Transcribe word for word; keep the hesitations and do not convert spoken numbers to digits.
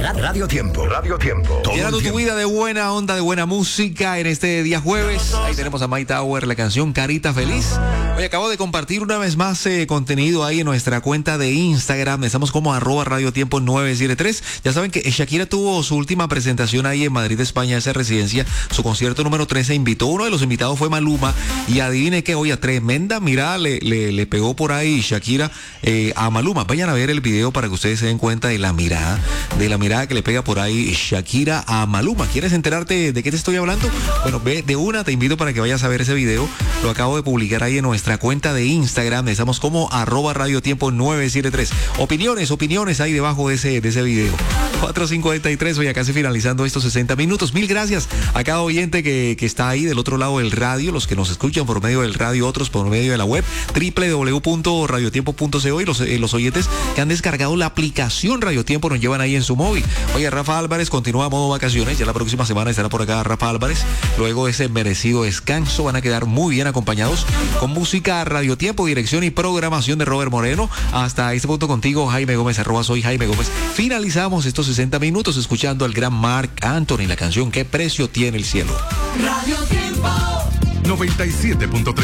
Radio Tiempo. Radio Tiempo. Llenando tu vida de buena onda, de buena música en este día jueves. Ahí tenemos a My Tower, la canción Carita Feliz. Hoy acabo de compartir una vez más eh, contenido ahí en nuestra cuenta de Instagram. Estamos como arroba Radio Tiempo nueve siete tres. Ya saben que Shakira tuvo su última presentación ahí en Madrid, España, esa residencia. Su concierto número trece invitó. Uno de los invitados fue Maluma. Y adivine que, oye, tremenda mirada le, le, le pegó por ahí Shakira eh, a Maluma. Vayan a ver el video para que ustedes se den cuenta de la mirada, de la mirada que le pega por ahí Shakira a Maluma. ¿Quieres enterarte de qué te estoy hablando? Bueno, ve de una, te invito para que vayas a ver ese video. Lo acabo de publicar ahí en nuestra cuenta de Instagram. Estamos como arroba Radio Tiempo nueve siete tres. Opiniones, opiniones ahí debajo de ese, de ese video. cuatro cincuenta y tres, hoy casi finalizando estos sesenta minutos. Mil gracias a cada oyente que, que está ahí del otro lado del radio, los que nos escuchan por medio del radio, otros por medio de la web, doble u doble u doble u punto radio tiempo punto co, y los, eh, los oyentes que han descargado la aplicación Radio Tiempo nos llevan ahí en su móvil. Oye, Rafa Álvarez continúa a modo vacaciones, ya la próxima semana estará por acá Rafa Álvarez. Luego de ese merecido descanso van a quedar muy bien acompañados con música Radio Tiempo, dirección y programación de Robert Moreno. Hasta este punto contigo, Jaime Gómez, arroba soy Jaime Gómez. Finalizamos estos sesenta minutos escuchando al gran Marc Anthony, la canción ¿Qué precio tiene el cielo? Radio Tiempo noventa y siete punto tres.